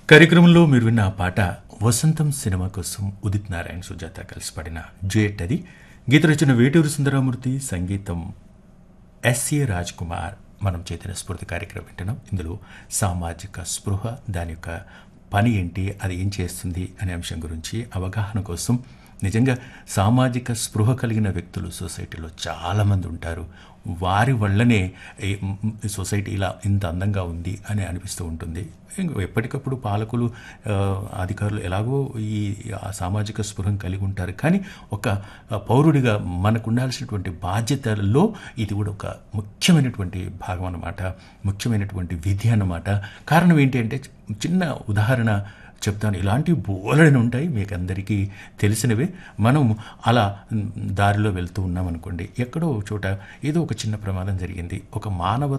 కార్యక్రమంలో మీరు విన్న ఆ పాట వసంతం సినిమా కోసం ఉదిత్ నారాయణ సుజాత కలిసి పాడిన డ్యూయెట్ అది. గీత రచన వేటూరు సుందరమూర్తి, సంగీతం ఎస్ఏ రాజ్ కుమార్. మనం చైతన్య స్ఫూర్తి కార్యక్రమం వింటున్నాం. ఇందులో సామాజిక స్పృహ, దాని యొక్క పని ఏంటి, అది ఏం చేస్తుంది అనే అంశం గురించి అవగాహన కోసం. నిజంగా సామాజిక స్పృహ కలిగిన వ్యక్తులు సొసైటీలో చాలామంది ఉంటారు. వారి వల్లనే ఈ సొసైటీ ఇలా ఇంత అందంగా ఉంది అని అనిపిస్తూ ఉంటుంది. ఎప్పటికప్పుడు పాలకులు, అధికారులు ఎలాగో ఈ సామాజిక స్పృహను కలిగి ఉంటారు. కానీ ఒక పౌరుడిగా మనకు ఉండాల్సినటువంటి బాధ్యతల్లో ఇది కూడా ఒక ముఖ్యమైనటువంటి భాగం అన్నమాట, ముఖ్యమైనటువంటి విధి అన్నమాట. కారణం ఏంటి అంటే, చిన్న ఉదాహరణ చెప్తాను. ఇలాంటివి బోలెడని ఉంటాయి, మీకు అందరికీ తెలిసినవే. మనం అలా దారిలో వెళ్తూ ఉన్నామనుకోండి, ఎక్కడో చోట ఏదో ఒక చిన్న ప్రమాదం జరిగింది. ఒక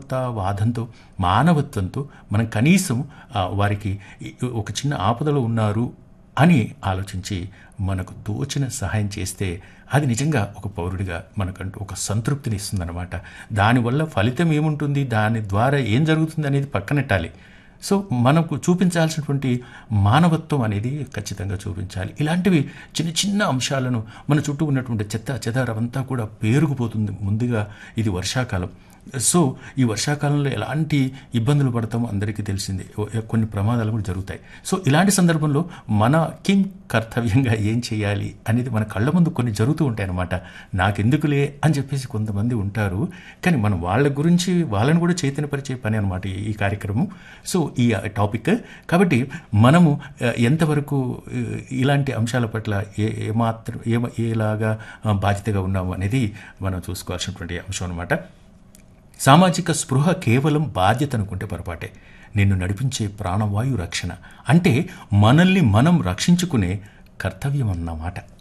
మానవత్వంతో మనం కనీసం వారికి ఒక చిన్న ఆపదలో ఉన్నారు అని ఆలోచించి మనకు తోచిన సహాయం చేస్తే అది నిజంగా ఒక పౌరుడిగా మనకంటూ ఒక సంతృప్తిని ఇస్తుందన్నమాట. దానివల్ల ఫలితం ఏముంటుంది, దాని ద్వారా ఏం జరుగుతుంది అనేది పక్కనెట్టాలి. సో మనకు చూపించాల్సినటువంటి మానవత్వం అనేది ఖచ్చితంగా చూపించాలి. ఇలాంటివి చిన్న చిన్న అంశాలను, మన చుట్టూ ఉన్నటువంటి చెదారమంతా కూడా పేరుకుపోతుంది. ముందుగా ఇది వర్షాకాలం. సో ఈ వర్షాకాలంలో ఎలాంటి ఇబ్బందులు పడతామో అందరికీ తెలిసిందే. కొన్ని ప్రమాదాలు కూడా జరుగుతాయి. సో ఇలాంటి సందర్భంలో మన కర్తవ్యంగా ఏం చేయాలి అనేది మన కళ్ళ ముందు కొన్ని జరుగుతూ ఉంటాయి అన్నమాట. నాకెందుకులే అని చెప్పేసి కొంతమంది ఉంటారు. కానీ మనం వాళ్ళ గురించి వాళ్ళని కూడా చైతన్యపరిచే పని అనమాట ఈ కార్యక్రమం. సో ఈ టాపిక్ కాబట్టి మనము ఎంతవరకు ఇలాంటి అంశాల పట్ల ఎలాగా బాధ్యతగా ఉన్నాము అనేది మనం చూసుకోవాల్సినటువంటి అంశం అనమాట. సామాజిక స్పృహ కేవలం బాధ్యత అనుకుంటే పొరపాటే. నిన్ను నడిపించే ప్రాణవాయు రక్షణ అంటే మనల్ని మనం రక్షించుకునే కర్తవ్యం అన్నమాట.